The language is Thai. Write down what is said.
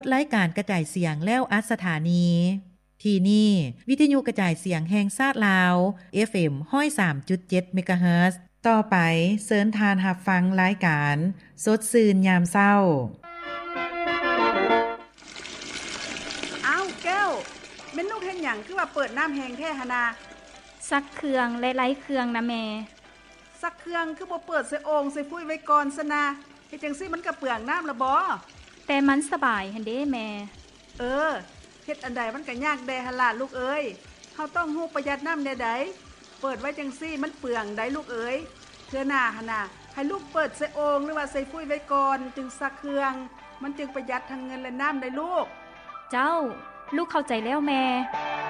รายการกระจายเสียงแล้วอัดสถานีที่นี่วิทยุกระจายเสียงแห่งชาติลาว FM 103.7 เมกะเฮิรตซ์ต่อไปเชิญทานรับฟังรายการสดชื่นยามเช้าอ้าวแก้วแม่นลูกเฮ็ดหยังคือว่าเปิดน้ำแห้งแท้หนนาซักเครื่องและไล้เครื่องนะแม่ซักเครื่องคือบ่เปิดใส่โอ่งใส่ฟุ้ยไว้ก่อนซะนะเฮ็ดจังซี่มันก็เปลืองน้ำละบ่แต่มันสบายหั่นเด้แม่เฮ็ดอันใดมันก็ยากแดหั่นล่ะลูกเอ้ยเฮาต้องฮู้ประหยัดน้ำแน่ใดเปิดไว้จังซี่มันเปลืองได้ลูกเอ้ยเทื่อหน้าหั่นน่ะให้ลูกเปิดใส่โอ่งหรือว่าใส่ฟุ้ยไว้ก่อนจึงซักเครื่องมันจึงประหยัดทั้งเงินและน้ำได้ลูกเจ้าลูกเข้าใจแล้วแม่